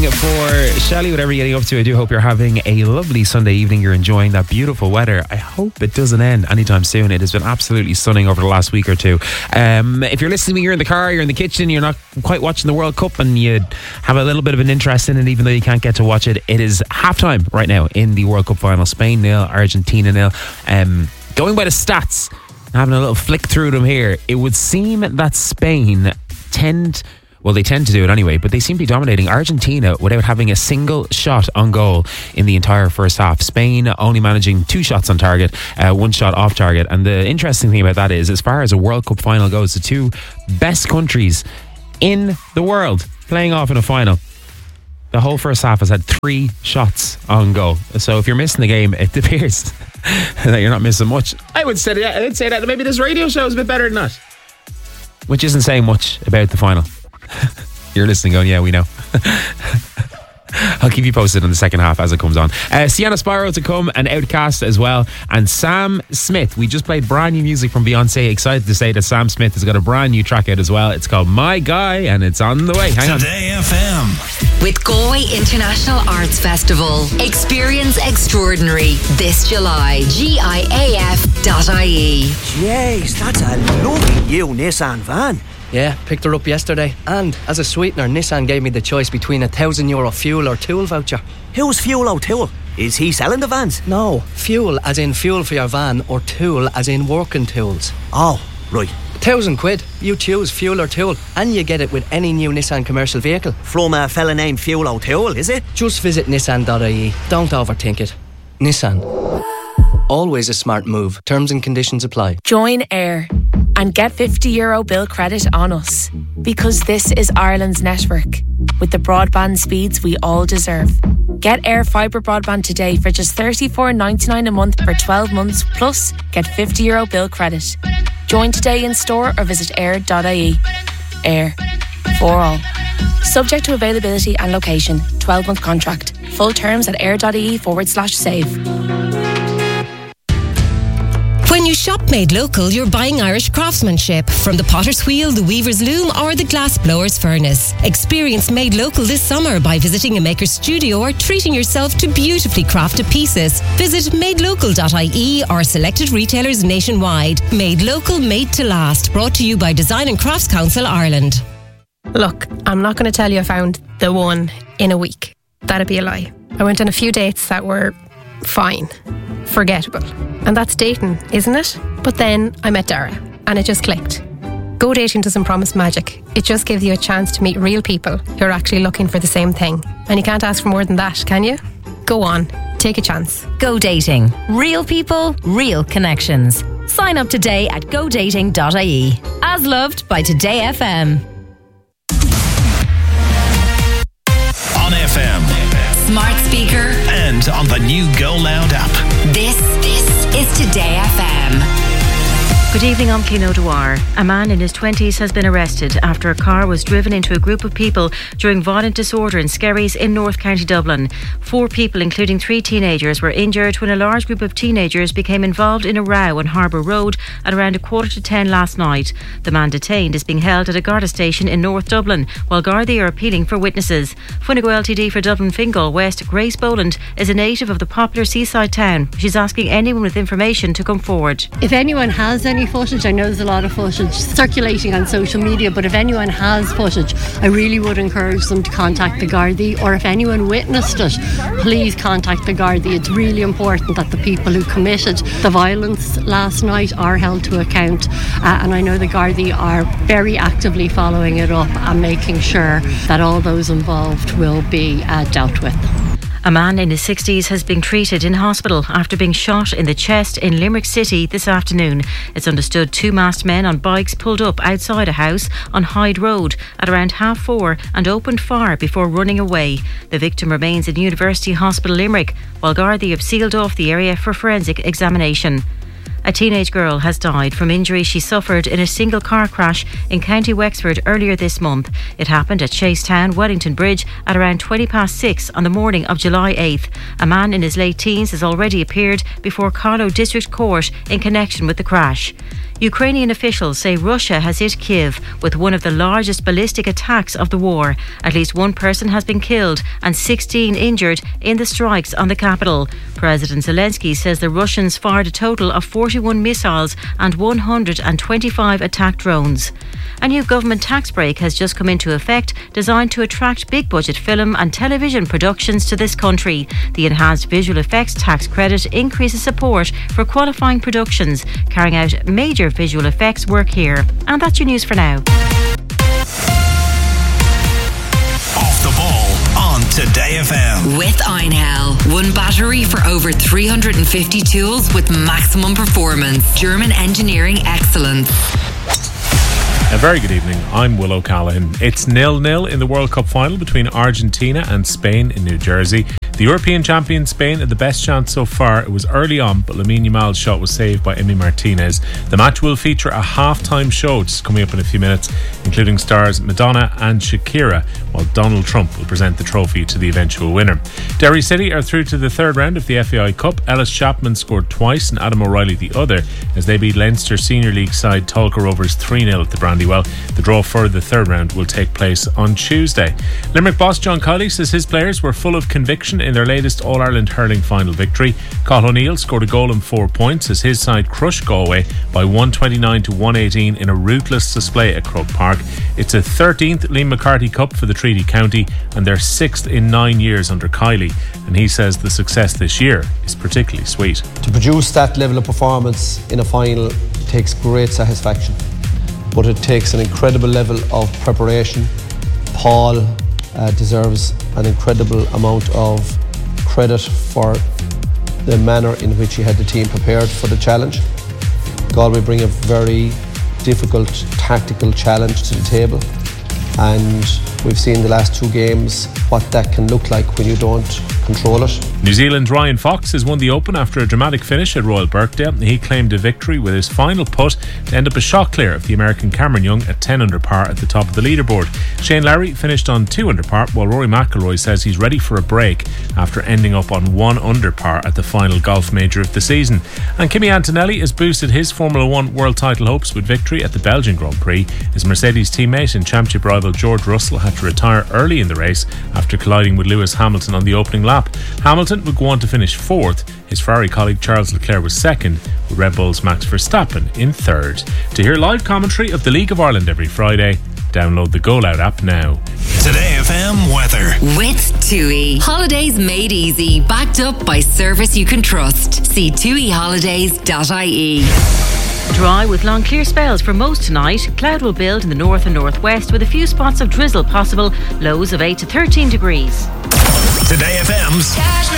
for Shelley, whatever you're getting up to. I do hope you're having a lovely Sunday evening. You're enjoying that beautiful weather. I hope it doesn't end anytime soon. It has been absolutely stunning over the last week or two. If you're listening to me, you're in the car, you're in the kitchen, you're not quite watching the World Cup and you have a little bit of an interest in it, even though you can't get to watch it, it is halftime right now in the World Cup final. Spain 0, Argentina 0. Going by the stats, having a little flick through them here, it would seem that Spain they tend to do it anyway, but they seem to be dominating Argentina without having a single shot on goal in the entire first half. Spain only managing 2 shots on target, 1 shot off target. And the interesting thing about that is, as far as a World Cup final goes, the 2 best countries in the world playing off in a final, the whole first half has had 3 shots on goal. So if you're missing the game, it appears that you're not missing much. I would say that maybe this radio show is a bit better than that, which isn't saying much about the final. You're listening going, yeah, we know. I'll keep you posted on the second half as it comes on. Sienna Spyro to come, and Outcast as well, and Sam Smith. We just played brand new music from Beyonce. Excited to say that Sam Smith has got a brand new track out as well. It's called My Guy, and it's on the way. Hang on. Today FM. With Galway International Arts Festival. Experience extraordinary this July. GIAF.ie. Jeez, that's a lovely new Nissan van. Yeah, picked her up yesterday. And as a sweetener, Nissan gave me the choice between €1,000 fuel or tool voucher. Who's Fuel O'Toole? Is he selling the vans? No, fuel as in fuel for your van, or tool as in working tools. Oh, right. £1,000. You choose fuel or tool, and you get it with any new Nissan commercial vehicle. From a fella named Fuel O'Toole, is it? Just visit nissan.ie. Don't overthink it. Nissan. Always a smart move. Terms and conditions apply. Join Air and get €50 bill credit on us, because this is Ireland's network with the broadband speeds we all deserve. Get Air Fibre broadband today for just $34.99 a month for 12 months, plus get €50 bill credit. Join today in store or visit air.ie. Air. For all. Subject to availability and location. 12-month contract. Full terms at air.ie/save. When you shop Made Local, you're buying Irish craftsmanship from the potter's wheel, the weaver's loom or the glass blower's furnace. Experience Made Local this summer by visiting a maker's studio or treating yourself to beautifully crafted pieces. Visit madelocal.ie or selected retailers nationwide. Made Local, made to last. Brought to you by Design and Crafts Council Ireland. Look, I'm not going to tell you I found the one in a week. That'd be a lie. I went on a few dates that were fine, forgettable. And that's dating, isn't it? But then I met Dara and it just clicked. Go Dating doesn't promise magic. It just gives you a chance to meet real people who are actually looking for the same thing. And you can't ask for more than that, can you? Go on, take a chance. Go Dating. Real people, real connections. Sign up today at godating.ie. As loved by Today FM. On FM. Smart speaker. And on the new Go Loud app. This is Today FM. Good evening, I'm Kino Dwyer. A man in his 20s has been arrested after a car was driven into a group of people during violent disorder in Skerries in North County Dublin. 4 people, including 3 teenagers, were injured when a large group of teenagers became involved in a row on Harbour Road at around 9:45 last night. The man detained is being held at a Garda station in North Dublin, while Gardaí are appealing for witnesses. Funnigo LTD for Dublin Fingal West, Grace Boland, is a native of the popular seaside town. She's asking anyone with information to come forward. If anyone has any footage, I know there's a lot of footage circulating on social media, but if anyone has footage, I really would encourage them to contact the Gardaí, or if anyone witnessed it, please contact the Gardaí. It's really important that the people who committed the violence last night are held to account, and I know the Gardaí are very actively following it up and making sure that all those involved will be dealt with. A man in his 60s has been treated in hospital after being shot in the chest in Limerick City this afternoon. It's understood 2 masked men on bikes pulled up outside a house on Hyde Road at around 4:30 and opened fire before running away. The victim remains in University Hospital Limerick, while Gardaí have sealed off the area for forensic examination. A teenage girl has died from injuries she suffered in a single car crash in County Wexford earlier this month. It happened at Chasetown, Wellington Bridge at around 6:20 on the morning of July 8th. A man in his late teens has already appeared before Carlow District Court in connection with the crash. Ukrainian officials say Russia has hit Kyiv with one of the largest ballistic attacks of the war. At least one person has been killed and 16 injured in the strikes on the capital. President Zelensky says the Russians fired a total of 41 missiles and 125 attack drones. A new government tax break has just come into effect, designed to attract big budget film and television productions to this country. The enhanced visual effects tax credit increases support for qualifying productions carrying out major visual effects work here. And that's your news for now. Off the ball on Today FM. With Einhell. One battery for over 350 tools with maximum performance. German engineering excellence. A very good evening, I'm Will O'Callaghan. It's 0-0 in the World Cup final between Argentina and Spain in New Jersey. The European champion Spain had the best chance so far. It was early on, but Lamine Yamal's shot was saved by Emi Martinez. The match will feature a half-time show just coming up in a few minutes, including stars Madonna and Shakira, while Donald Trump will present the trophy to the eventual winner. Derry City are through to the third round of the FAI Cup. Ellis Chapman scored twice and Adam O'Reilly the other as they beat Leinster Senior League side Tolka Rovers 3-0 at the Brandywell. The draw for the third round will take place on Tuesday. Limerick boss John Kiley says his players were full of conviction in their latest All-Ireland hurling final victory. Cathal O'Neill scored a goal and 4 points as his side crushed Galway by 129-118 in a ruthless display at Croke Park. It's a 13th Liam McCarthy Cup for the Treaty County and their 6th in 9 years under Kiley, and he says the success this year is particularly sweet. To produce that level of performance in a final takes great satisfaction, but it takes an incredible level of preparation. Paul deserves an incredible amount of credit for the manner in which he had the team prepared for the challenge. Galway bring a very difficult tactical challenge to the table, and we've seen the last 2 games what that can look like when you don't control it. New Zealand's Ryan Fox has won the Open after a dramatic finish at Royal Birkdale. He claimed a victory with his final putt to end up a shot clear of the American Cameron Young at 10 under par at the top of the leaderboard. Shane Lowry finished on 2 under par, while Rory McIlroy says he's ready for a break after ending up on 1 under par at the final golf major of the season. And Kimi Antonelli has boosted his Formula 1 world title hopes with victory at the Belgian Grand Prix. His Mercedes teammate and championship rival George Russell had to retire early in the race after colliding with Lewis Hamilton on the opening lap. Hamilton would go on to finish 4th. His Ferrari colleague Charles Leclerc was 2nd, with Red Bull's Max Verstappen in 3rd. To hear live commentary of the League of Ireland every Friday, download the Go Loud app now. Today FM weather. With TUI. Holidays made easy. Backed up by service you can trust. See tuiholidays.ie. Dry with long clear spells for most tonight. Cloud will build in the north and northwest with a few spots of drizzle possible. Lows of 8 to 13 degrees. Today FM's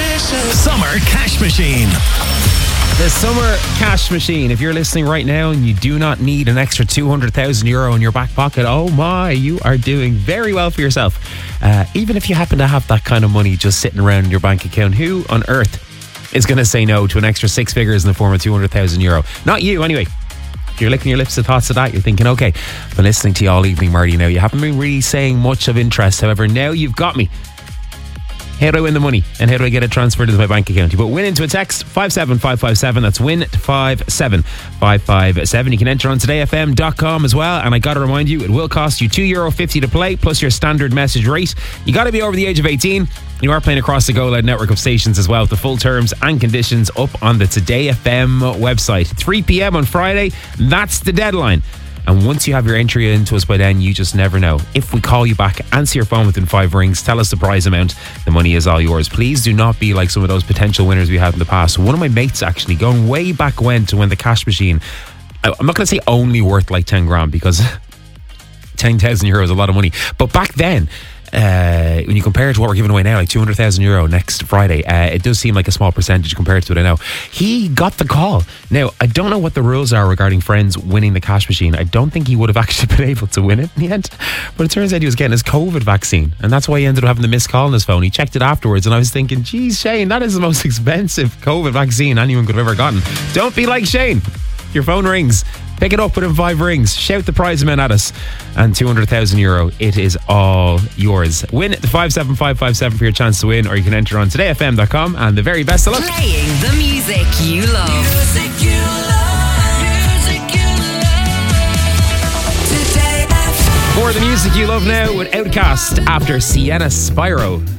Summer Cash Machine. The Summer Cash Machine. If you're listening right now and you do not need an extra €200,000 in your back pocket, oh my, you are doing very well for yourself. Even if you happen to have that kind of money just sitting around in your bank account, who on earth is going to say no to an extra 6 figures in the form of €200,000? Not you, anyway. If you're licking your lips at thoughts of that, you're thinking, okay, I've been listening to you all evening, Marty. Now, you haven't been really saying much of interest. However, now you've got me. How do I win the money? And how do I get it transferred into my bank account? You put win into a text, 57557. That's win to 57557. You can enter on todayfm.com as well. And I got to remind you, it will cost you €2.50 to play, plus your standard message rate. You got to be over the age of 18. You are playing across the Go Loud network of stations as well. The full terms and conditions up on the Today FM website. 3 p.m. on Friday. That's the deadline. And once you have your entry into us by then, you just never know. If we call you back, answer your phone within 5 rings, tell us the prize amount, the money is all yours. Please do not be like some of those potential winners we had in the past. One of my mates actually, going way back when, to win the cash machine. I'm not going to say only worth like 10 grand because €10,000 is a lot of money. But back then, when you compare it to what we're giving away now, like €200,000 next Friday, it does seem like a small percentage compared to what I know. He got the call. Now, I don't know what the rules are regarding friends winning the cash machine. I don't think he would have actually been able to win it in the end. But it turns out he was getting his COVID vaccine, and that's why he ended up having the missed call on his phone. He checked it afterwards, and I was thinking, geez, Shane, that is the most expensive COVID vaccine anyone could have ever gotten. Don't be like Shane. Your phone rings. Pick it up within 5 rings. Shout the prize amount at us. And €200,000. It is all yours. Win the 57557 for your chance to win, or you can enter on todayfm.com. And the very best of luck. Playing the music you love. Music you love. Music you love. Today FM. For the music you love now with Outcast after Sienna Spyro.